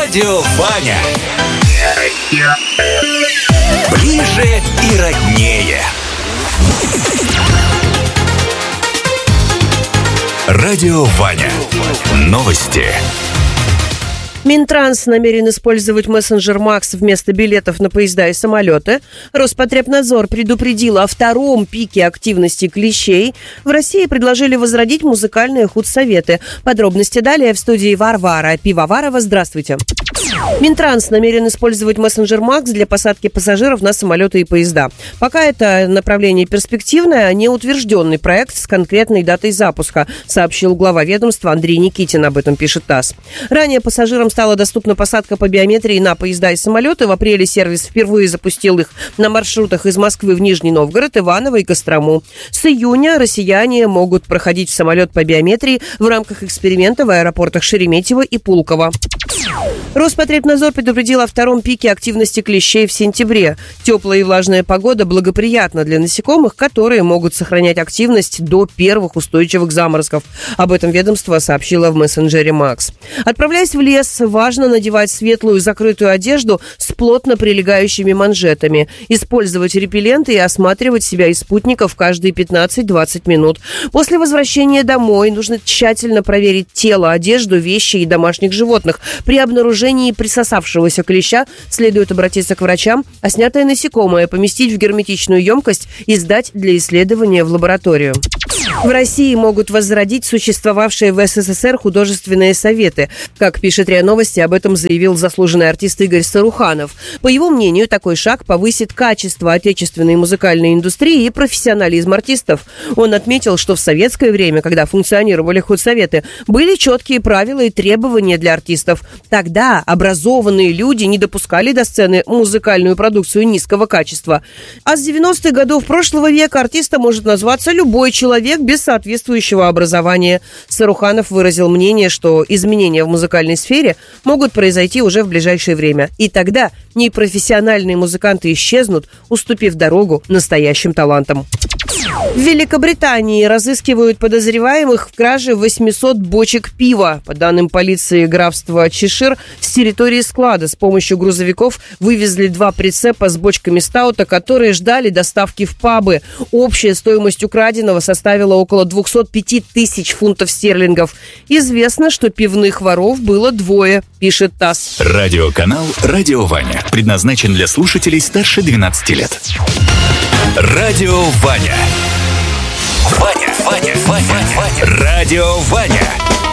Радио Ваня. Ближе и роднее. Радио Ваня. Новости. Минтранс намерен использовать мессенджер Макс вместо билетов на поезда и самолеты. Роспотребнадзор предупредил о втором пике активности клещей. В России предложили возродить музыкальные худсоветы. Подробности далее в студии Варвара Пивоварова. Здравствуйте. Минтранс намерен использовать мессенджер Макс для посадки пассажиров на самолеты и поезда. Пока это направление перспективное, а не утвержденный проект с конкретной датой запуска, сообщил глава ведомства Андрей Никитин, об этом пишет ТАСС. Ранее пассажирам стала доступна посадка по биометрии на поезда и самолеты. В апреле сервис впервые запустил их на маршрутах из Москвы в Нижний Новгород, Иваново и Кострому. С июня россияне могут проходить в самолет по биометрии в рамках эксперимента в аэропортах Шереметьево и Пулково. Роспотребнадзор предупредил о втором пике активности клещей в сентябре. Теплая и влажная погода благоприятна для насекомых, которые могут сохранять активность до первых устойчивых заморозков. Об этом ведомство сообщило в мессенджере Макс. Отправляясь в лес, важно надевать светлую закрытую одежду с плотно прилегающими манжетами, использовать репелленты и осматривать себя и спутников каждые 15-20 минут. После возвращения домой нужно тщательно проверить тело, одежду, вещи и домашних животных. При обнаружении присосавшегося клеща следует обратиться к врачам, а снятое насекомое поместить в герметичную емкость и сдать для исследования в лабораторию. В России могут возродить существовавшие в СССР художественные советы. Как пишет РИА Новости, об этом заявил заслуженный артист Игорь Саруханов. По его мнению, такой шаг повысит качество отечественной музыкальной индустрии и профессионализм артистов. Он отметил, что в советское время, когда функционировали худсоветы, были четкие правила и требования для артистов. Тогда образованные люди не допускали до сцены музыкальную продукцию низкого качества. А с 90-х годов прошлого века артистом может назваться любой человек без соответствующего образования. Саруханов выразил мнение, что изменения в музыкальной сфере могут произойти уже в ближайшее время. И тогда непрофессиональные музыканты исчезнут, уступив дорогу настоящим талантам. В Великобритании разыскивают подозреваемых в краже 800 бочек пива. По данным полиции графства Чешир, с территории склада с помощью грузовиков вывезли 2 прицепа с бочками стаута, которые ждали доставки в пабы. Общая стоимость украденного составила около 205 тысяч фунтов стерлингов. Известно, что пивных воров было 2, пишет ТАСС. Радиоканал «Радио Ваня» предназначен для слушателей старше 12 лет. Радио Ваня. Ваня. Радио Ваня.